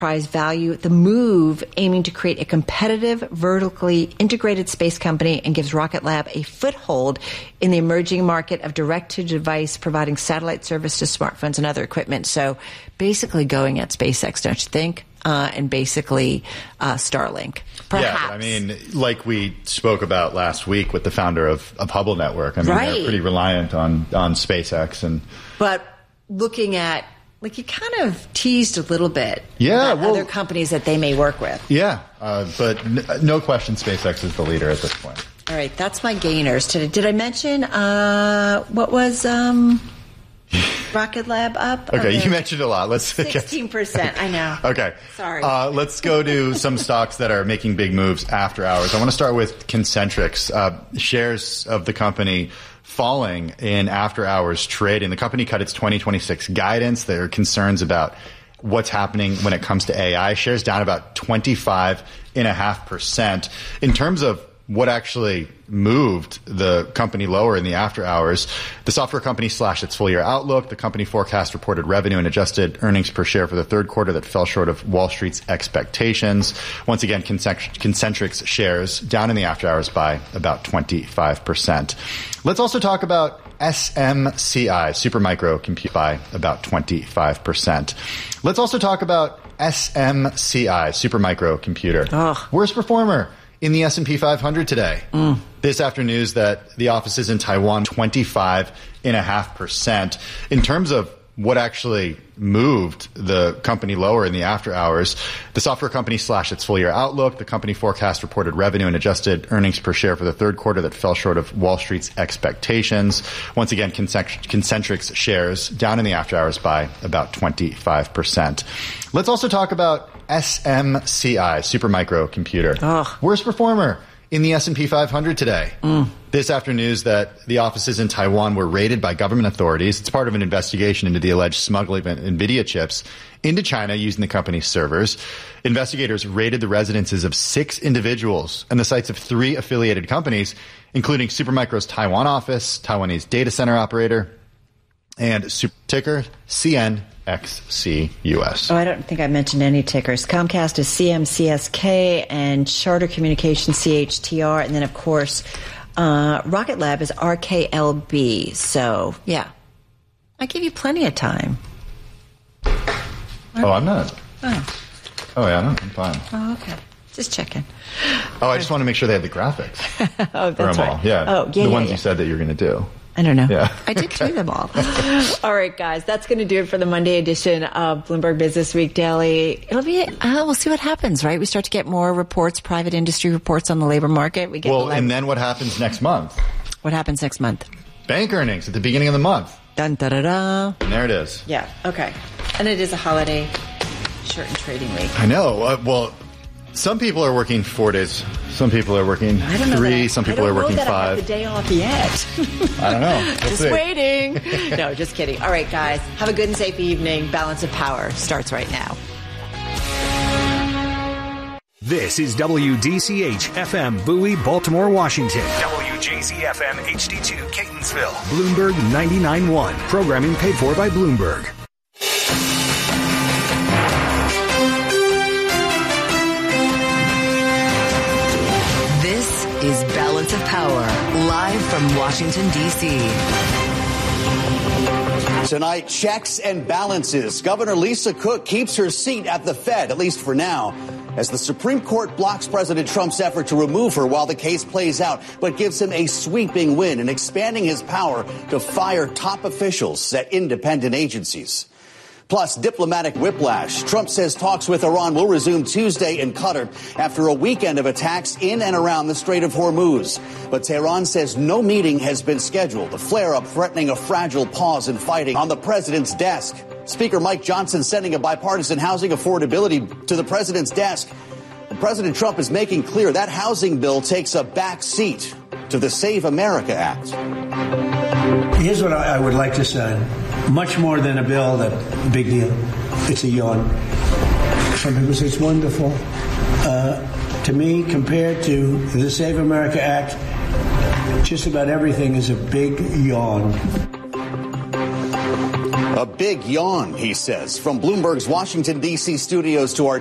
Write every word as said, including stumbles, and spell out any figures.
prize value the move, aiming to create a competitive, vertically integrated space company, and gives Rocket Lab a foothold in the emerging market of direct-to-device, providing satellite service to smartphones and other equipment. So basically going at SpaceX, don't you think? Uh, and basically uh, Starlink. Perhaps. Yeah, but I mean, like we spoke about last week with the founder of, of Hubble Network. I mean, right. They're pretty reliant on, on SpaceX. and But looking at, like you kind of teased a little bit yeah, about well, other companies that they may work with. Yeah, uh, but n- no question SpaceX is the leader at this point. All right, that's my gainers today. Did I mention uh, what was um, Rocket Lab up? Okay, okay, you mentioned a lot. Let's sixteen percent, I know. Okay. Sorry. Uh, let's go to some stocks that are making big moves after hours. I want to start with Concentrix. Uh, shares of the company falling in after hours trading. The company cut its twenty twenty-six guidance. There are concerns about what's happening when it comes to A I. Shares down about twenty-five point five percent. In terms of what actually moved the company lower in the after hours, the software company slashed its full year outlook. The company forecast reported revenue and adjusted earnings per share for the third quarter that fell short of Wall Street's expectations. Once again, Concentrix shares down in the after hours by about twenty-five percent. Let's also talk about S M C I, Supermicro Compute, by about twenty-five percent. Let's also talk about S M C I, Supermicro Computer. Ugh. Worst performer in the S and P five hundred today. Mm. This after news that the offices in Taiwan, twenty-five point five percent. In terms of what actually moved the company lower in the after hours, the software company slashed its full year outlook. The company forecast reported revenue and adjusted earnings per share for the third quarter that fell short of Wall Street's expectations. Once again, Concentrix shares down in the after hours by about twenty-five percent. Let's also talk about S M C I, Supermicro Computer. Ugh. Worst performer in the S and P five hundred today. Mm. This after news that the offices in Taiwan were raided by government authorities. It's part of an investigation into the alleged smuggling of NVIDIA chips into China using the company's servers. Investigators raided the residences of six individuals and the sites of three affiliated companies, including Supermicro's Taiwan office, Taiwanese data center operator, and super ticker C N X C U S. Oh, I don't think I mentioned any tickers. Comcast is C M C S K and Charter Communications C H T R. And then, of course, uh, Rocket Lab is R K L B. So, yeah. I give you plenty of time. Oh, I'm not. Oh. Oh, yeah, I'm fine. Oh, okay. Just checking. Oh, I just want to make sure they have the graphics. Oh, that's for them right. all. Yeah. Oh, yeah, The yeah, ones yeah. you said that you were going to do. I don't know. Yeah. I did do them all. All right, guys, that's going to do it for the Monday edition of Bloomberg Business Week Daily. It'll be, uh, we'll see what happens, right? We start to get more reports, private industry reports on the labor market. We get Well, the and then what happens next month? What happens next month? Bank earnings at the beginning of the month. Dun, da, da, da. And there it is. Yeah, okay. And it is a holiday short and trading week. I know. Uh, well, some people are working four days. Some people are working I don't know three. I, Some people I don't are working know that five. I have the day off yet. I don't know. We'll just see. waiting. No, just kidding. All right, guys. Have a good and safe evening. Balance of Power starts right now. This is W D C H F M Bowie, Baltimore, Washington. W J Z F M H D two Catonsville. Bloomberg ninety-nine point one. Programming paid for by Bloomberg. This is Balance of Power, live from Washington, D C Tonight, checks and balances. Governor Lisa Cook keeps her seat at the Fed, at least for now, as the Supreme Court blocks President Trump's effort to remove her while the case plays out, but gives him a sweeping win in expanding his power to fire top officials at independent agencies. Plus, diplomatic whiplash. Trump says talks with Iran will resume Tuesday in Qatar after a weekend of attacks in and around the Strait of Hormuz. But Tehran says no meeting has been scheduled, a flare-up threatening a fragile pause in fighting on the president's desk. Speaker Mike Johnson sending a bipartisan housing affordability to the president's desk. And President Trump is making clear that housing bill takes a back seat to the Save America Act. Here's what I would like to say. Much more than a bill, that big deal. It's a yawn. Some people say it's wonderful. Uh, to me, compared to the Save America Act, just about everything is a big yawn. A big yawn, he says. From Bloomberg's Washington, D C studios to our